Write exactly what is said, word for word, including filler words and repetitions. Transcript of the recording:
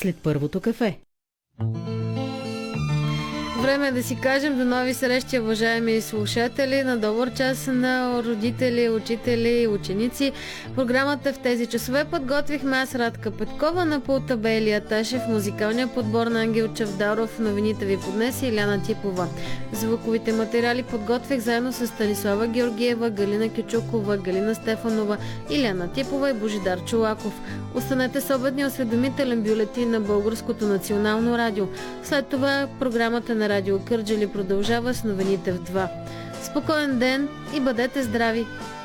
след първото кафе. Време е да си кажем до нови срещи, уважаеми слушатели, на добър час на родители, учители, ученици. Програмата в тези часове подготвихме аз, Радка Петкова, на пулта Белия Ташев, музикалния подбор на Ангел Чавдаров, новините ви поднесе Иляна Типова. Звуковите материали подготвих заедно с Станислава Георгиева, Галина Кючукова, Галина Стефанова, Иляна Типова и Божидар Чулаков. Останете с обедния осведомителен бюлетин на Българското национално радио. След това програмата на Радио Кърджали продължава с новините в два. Спокоен ден и бъдете здрави!